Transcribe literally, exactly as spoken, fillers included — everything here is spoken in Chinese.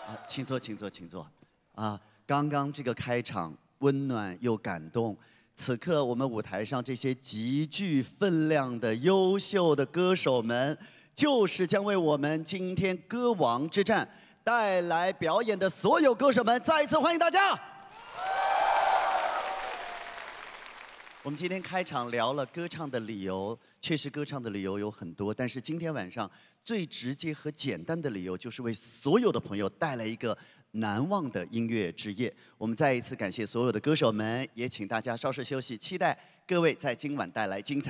啊，请坐，请坐，请坐。啊，刚刚这个开场温暖又感动，此刻我们舞台上这些极具分量的优秀的歌手们，就是将为我们今天歌王之战带来表演的所有歌手们，再一次欢迎大家。 我们今天开场聊了歌唱的理由，确实歌唱的理由有很多，但是今天晚上最直接和简单的理由，就是为所有的朋友带来一个难忘的音乐之夜。我们再一次感谢所有的歌手们，也请大家稍事休息，期待各位在今晚带来精彩。